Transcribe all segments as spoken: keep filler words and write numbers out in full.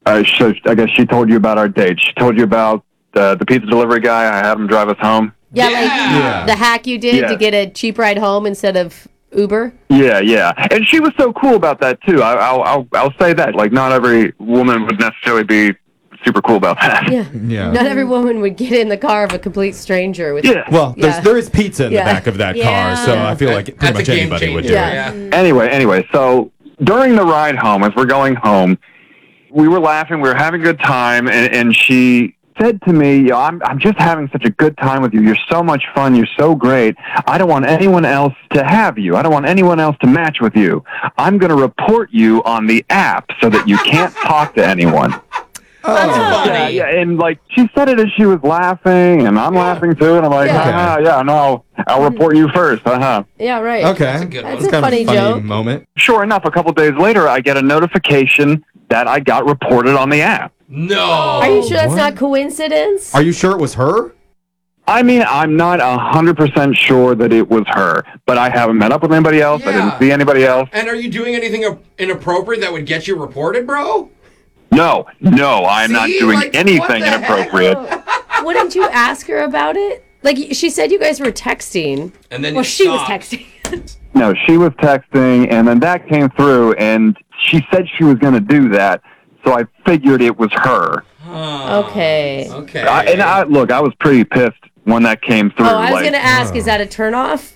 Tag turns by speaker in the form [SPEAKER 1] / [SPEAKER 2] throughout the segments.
[SPEAKER 1] Uh, so I guess she told you about our date. She told you about uh, the pizza delivery guy. I had him drive us home.
[SPEAKER 2] Yeah,
[SPEAKER 3] Yeah.
[SPEAKER 2] like
[SPEAKER 3] Yeah.
[SPEAKER 2] the hack you did
[SPEAKER 1] Yeah.
[SPEAKER 2] to get a cheap ride home instead of Uber.
[SPEAKER 1] Yeah, yeah. And she was so cool about that, too. I, I'll, I'll, I'll say that. Like, not every woman would necessarily be super cool about that.
[SPEAKER 2] Yeah.
[SPEAKER 3] Yeah.
[SPEAKER 2] Not every woman would get in the car of a complete stranger with.
[SPEAKER 1] Yeah.
[SPEAKER 3] Well, there's,
[SPEAKER 2] Yeah.
[SPEAKER 3] there is pizza in
[SPEAKER 2] Yeah.
[SPEAKER 3] the back of that
[SPEAKER 2] Yeah.
[SPEAKER 3] car, so I feel like pretty
[SPEAKER 4] That's
[SPEAKER 3] much
[SPEAKER 4] a game
[SPEAKER 3] anybody would do
[SPEAKER 4] changer.
[SPEAKER 3] it.
[SPEAKER 2] Yeah.
[SPEAKER 4] Yeah.
[SPEAKER 1] Anyway, anyway, so during the ride home, as we're going home, we were laughing, we were having a good time, and, and she said to me, Yo, I'm, I'm just having such a good time with you. You're so much fun. You're so great. I don't want anyone else to have you. I don't want anyone else to match with you. I'm going to report you on the app so that you can't talk to anyone.
[SPEAKER 4] That's
[SPEAKER 1] Yeah,
[SPEAKER 4] funny.
[SPEAKER 1] yeah, and like she said it as she was laughing, and I'm laughing too, and I'm like,
[SPEAKER 2] Yeah.
[SPEAKER 1] uh-huh, yeah, no, I'll, I'll report you first, uh-huh.
[SPEAKER 2] Yeah, right.
[SPEAKER 3] Okay.
[SPEAKER 4] That's a good
[SPEAKER 2] That's
[SPEAKER 4] one.
[SPEAKER 2] a
[SPEAKER 3] kind
[SPEAKER 2] funny
[SPEAKER 3] of a funny
[SPEAKER 2] joke.
[SPEAKER 3] moment.
[SPEAKER 1] Sure enough, a couple days later, I get a notification that I got reported on the app.
[SPEAKER 4] No.
[SPEAKER 2] Are you sure that's
[SPEAKER 3] What?
[SPEAKER 2] not coincidence?
[SPEAKER 3] Are you sure it was her?
[SPEAKER 1] I mean, I'm not one hundred percent sure that it was her, but I haven't met up with anybody else. I
[SPEAKER 4] Yeah.
[SPEAKER 1] didn't see anybody else.
[SPEAKER 4] And are you doing anything inappropriate that would get you reported, bro?
[SPEAKER 1] No, no, I'm not
[SPEAKER 4] See?
[SPEAKER 1] doing
[SPEAKER 4] Like, what
[SPEAKER 1] anything
[SPEAKER 4] the
[SPEAKER 1] inappropriate.
[SPEAKER 2] Wouldn't you ask her about it? Like she said, you guys were texting.
[SPEAKER 4] And then
[SPEAKER 2] Well,
[SPEAKER 4] you
[SPEAKER 2] she was
[SPEAKER 4] stopped.
[SPEAKER 2] texting.
[SPEAKER 1] No, she was texting, and then that came through, and she said she was going to do that, so I figured it was her.
[SPEAKER 4] Huh.
[SPEAKER 2] Okay.
[SPEAKER 4] Okay.
[SPEAKER 1] I, and I, look, I was pretty pissed when that came through.
[SPEAKER 2] Oh, I was
[SPEAKER 1] like,
[SPEAKER 2] gonna ask, is that a turnoff?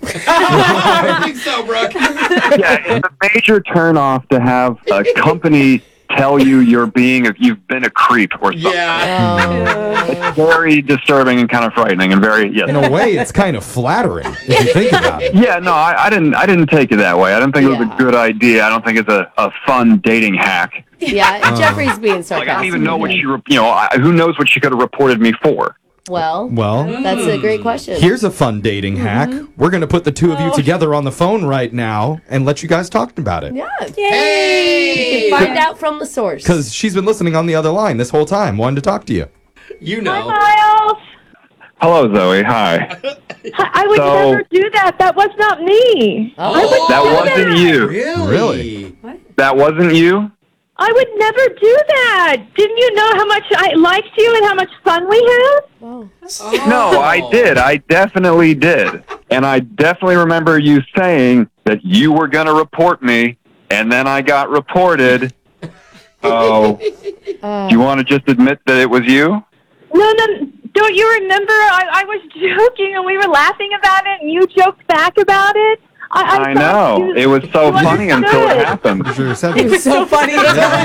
[SPEAKER 4] I think so, Brooke.
[SPEAKER 1] yeah, it's a major turnoff to have a company tell you you're being, a, you've been a creep or something.
[SPEAKER 4] Yeah.
[SPEAKER 1] Very disturbing and kind of frightening, and very yes.
[SPEAKER 3] In a way, it's kind of flattering if you think about it.
[SPEAKER 1] Yeah, no, I, I didn't. I didn't take it that way. I didn't think it was
[SPEAKER 2] Yeah.
[SPEAKER 1] a good idea. I don't think it's a, a fun dating hack.
[SPEAKER 2] Yeah, Jeffrey's being sarcastic.
[SPEAKER 1] Like I don't even know what she, re- you know, I, who knows what she could have reported me for.
[SPEAKER 2] Well,
[SPEAKER 3] Well,
[SPEAKER 2] that's a great question.
[SPEAKER 3] here's a fun dating hack. We're going to put the two of you together on the phone right now and let you guys talk about it.
[SPEAKER 2] Yeah.
[SPEAKER 4] Hey!
[SPEAKER 2] You can find out from the source.
[SPEAKER 3] Because she's been listening on the other line this whole time, wanting to talk to you.
[SPEAKER 4] You know.
[SPEAKER 5] Miles,
[SPEAKER 1] Hello, Zoe. Hi.
[SPEAKER 5] I would
[SPEAKER 1] So-
[SPEAKER 5] never do that. That was not me.
[SPEAKER 2] Oh.
[SPEAKER 5] I would
[SPEAKER 1] That
[SPEAKER 5] never
[SPEAKER 1] wasn't
[SPEAKER 5] do
[SPEAKER 1] you.
[SPEAKER 4] Really?
[SPEAKER 3] Really?
[SPEAKER 1] That wasn't you.
[SPEAKER 5] I would never do that. Didn't you know how much I liked you and how much fun we had?
[SPEAKER 2] Oh.
[SPEAKER 1] No, I did. I definitely did. And I definitely remember you saying that you were going to report me, and then I got reported. Oh,
[SPEAKER 2] Uh,
[SPEAKER 1] do you want to just admit that it was you?
[SPEAKER 5] No, no. Don't you remember? I, I was joking and we were laughing about it, and you joked back about it. I, I,
[SPEAKER 1] I
[SPEAKER 5] thought
[SPEAKER 1] know.
[SPEAKER 5] you-
[SPEAKER 1] It was so
[SPEAKER 5] you
[SPEAKER 1] funny until it
[SPEAKER 5] understood.
[SPEAKER 1] happened.
[SPEAKER 3] Sure said
[SPEAKER 2] it
[SPEAKER 3] this.
[SPEAKER 2] was so funny.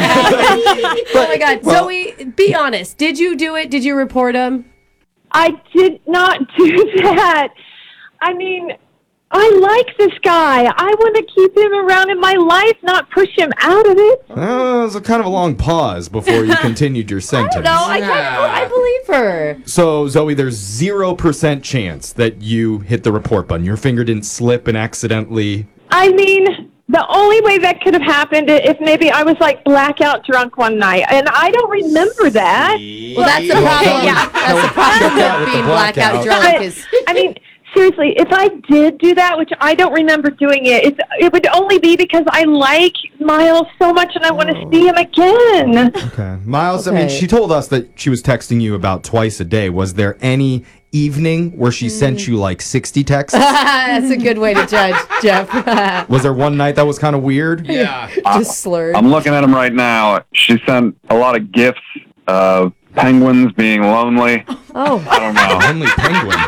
[SPEAKER 2] Oh my God, Zoe, be honest. Did you do it? Did you report him?
[SPEAKER 5] I did not do that. I mean, I like this guy. I want to keep him around in my life, not push him out of it.
[SPEAKER 3] Uh, it was a kind of a long pause before you continued your sentence.
[SPEAKER 2] No, I kind
[SPEAKER 4] Yeah.
[SPEAKER 2] of, I believe her.
[SPEAKER 3] So, Zoe, there's zero percent chance that you hit the report button. Your finger didn't slip and accidentally...
[SPEAKER 5] I mean, the only way that could have happened i- if maybe I was like blackout drunk one night, and I don't remember that.
[SPEAKER 2] Well, that's the problem.
[SPEAKER 5] yeah.
[SPEAKER 2] That's the problem
[SPEAKER 3] Check out
[SPEAKER 2] with
[SPEAKER 3] with
[SPEAKER 2] being
[SPEAKER 3] the blackout.
[SPEAKER 2] blackout drunk.
[SPEAKER 5] I,
[SPEAKER 2] Is
[SPEAKER 5] I mean, seriously, if I did do that, which I don't remember doing it, it's, it would only be because I like Miles so much and I want to see him again.
[SPEAKER 3] Okay. Miles, I mean,
[SPEAKER 2] Okay.
[SPEAKER 3] she told us that she was texting you about twice a day. Was there any evening where she sent you like sixty texts?
[SPEAKER 2] that's a good way to judge, Jeff.
[SPEAKER 3] Was there one night that was kind of weird?
[SPEAKER 4] Yeah.
[SPEAKER 2] Just slurred.
[SPEAKER 1] I'm looking at him right now. She sent a lot of gifts of penguins being lonely.
[SPEAKER 2] Oh,
[SPEAKER 1] I don't know.
[SPEAKER 3] Only penguin.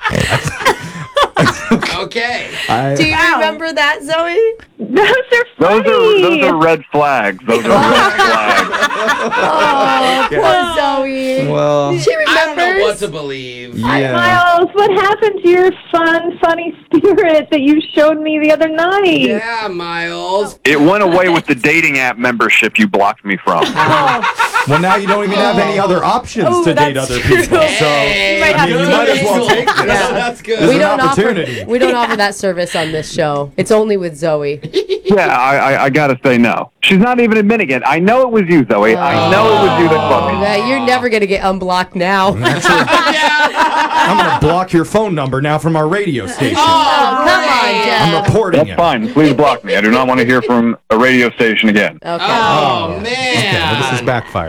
[SPEAKER 4] Okay.
[SPEAKER 3] I,
[SPEAKER 2] do you remember that, Zoe?
[SPEAKER 5] Those are
[SPEAKER 1] Those
[SPEAKER 5] funny.
[SPEAKER 1] are those are red flags. Those are red flags.
[SPEAKER 2] Oh, poor Zoe.
[SPEAKER 3] well,
[SPEAKER 2] She
[SPEAKER 4] I don't know what
[SPEAKER 2] remembers.
[SPEAKER 4] to believe.
[SPEAKER 3] yeah.
[SPEAKER 5] Miles, what happened to your fun, funny spirit that you showed me the other night?
[SPEAKER 4] Yeah, Miles.
[SPEAKER 1] It went away with the dating app membership you blocked me from.
[SPEAKER 3] Well, now you don't even have any other options
[SPEAKER 2] Oh,
[SPEAKER 3] to date
[SPEAKER 2] that's
[SPEAKER 3] other
[SPEAKER 2] true.
[SPEAKER 3] people. So,
[SPEAKER 4] Hey,
[SPEAKER 5] might have
[SPEAKER 3] I mean, you
[SPEAKER 5] to
[SPEAKER 3] might as
[SPEAKER 5] take
[SPEAKER 3] well
[SPEAKER 5] it.
[SPEAKER 3] take this.
[SPEAKER 2] Yeah.
[SPEAKER 4] That's good.
[SPEAKER 3] There's
[SPEAKER 2] We
[SPEAKER 3] an
[SPEAKER 2] don't
[SPEAKER 3] opportunity.
[SPEAKER 2] offer. We don't offer that service on this show. It's only with Zoe.
[SPEAKER 1] Yeah, I, I, I gotta say no. She's not even admitting it. I know it was you, Zoe. I know it was you that fucked me.
[SPEAKER 2] Yeah, you're never gonna get unblocked now.
[SPEAKER 3] I'm going to block your phone number now from our radio station.
[SPEAKER 2] Oh, come on, Jeff.
[SPEAKER 3] I'm reporting
[SPEAKER 1] That's
[SPEAKER 3] it.
[SPEAKER 1] fine. Please block me. I do not want to hear from a radio station again.
[SPEAKER 2] Okay.
[SPEAKER 4] Oh, man.
[SPEAKER 3] Okay, well, this is backfire.